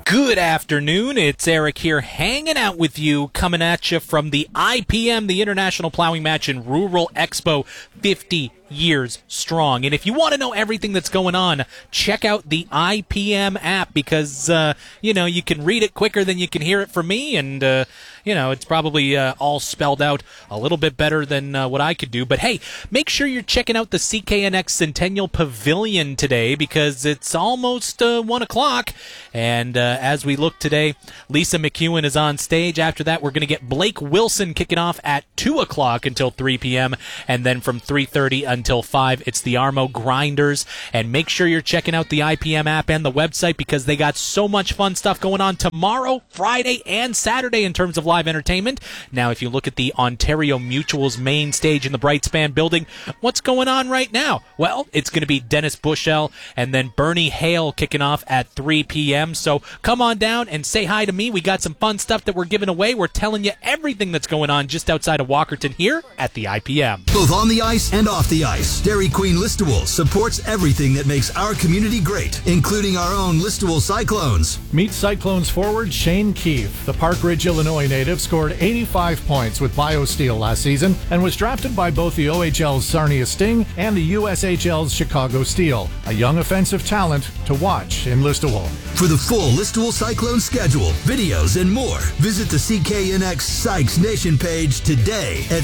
Good afternoon. It's Eric here hanging out with you, coming at you from the IPM, the International Plowing Match in Rural Expo, 50 years strong. And if you want to know everything that's going on, check out the IPM app because, you can read it quicker than you can hear it from me. And, it's probably all spelled out a little bit better than what I could do. But, hey, make sure you're checking out the CKNX Centennial Pavilion today because it's almost 1 o'clock. And as we look today, Lisa McEwen is on stage. After that, we're going to get Blake Wilson kicking off at 2 o'clock until 3 p.m. And then from 3:30 until 5, it's the Armo Grinders. And make sure you're checking out the IPM app and the website because they got so much fun stuff going on tomorrow, Friday, and Saturday in terms of live entertainment. Now, if you look at the Ontario Mutual's main stage in the Brightspan building, what's going on right now? Well, it's going to be Dennis Bushell and then Bernie Hale kicking off at 3 p.m. So come on down and say hi to me. We got some fun stuff that we're giving away. We're telling you everything that's going on just outside of Walkerton here at the IPM. Both on the ice and off the ice, Dairy Queen Listowel supports everything that makes our community great, including our own Listowel Cyclones. Meet Cyclones forward Shane Keefe. The Park Ridge, Illinois native scored 85 points with BioSteel last season and was drafted by both the OHL's Sarnia Sting and the USHL's Chicago Steel. A young offensive talent to watch in Listowel. For the full Listowel Cyclone schedule, videos, and more, visit the CKNX Sykes Nation page today at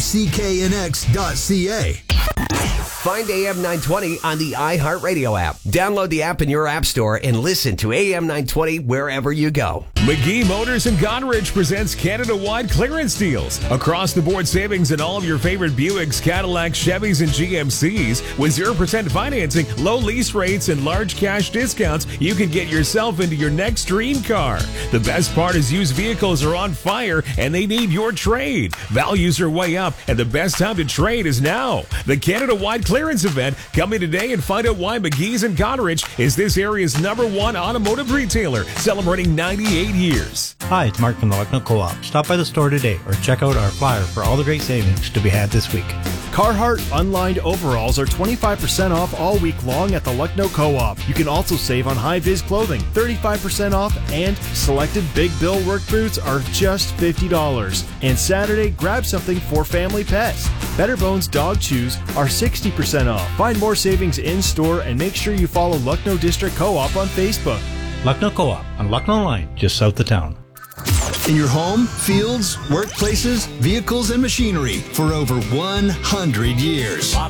cknx.ca. Find AM 920 on the iHeartRadio app. Download the app in your app store and listen to AM 920 wherever you go. McGee Motors in Goderich presents Canada-wide clearance deals. Across-the-board savings in all of your favorite Buicks, Cadillacs, Chevys, and GMCs. With 0% financing, low lease rates, and large cash discounts, you can get yourself into your next dream car. The best part is used vehicles are on fire, and they need your trade. Values are way up, and the best time to trade is now. The Canada-wide clearance event coming today, and find out why McGee's in Goderich is this area's #1 automotive retailer, celebrating 98 years. Hi, it's Mark from the Lucknow Co-op. Stop by the store today or check out our flyer for all the great savings to be had this week. Carhartt unlined overalls are 25% off all week long at the Lucknow Co-op. You can also save on high-vis clothing, 35% off, and selected Big Bill work boots are just $50. And Saturday, grab something for family pets. Better Bones dog chews are 60% off. Find more savings in-store and make sure you follow Lucknow District Co-op on Facebook. Lucknow Co-op on Lucknow Line, just south of town. In your home, fields, workplaces, vehicles, and machinery for over 100 years.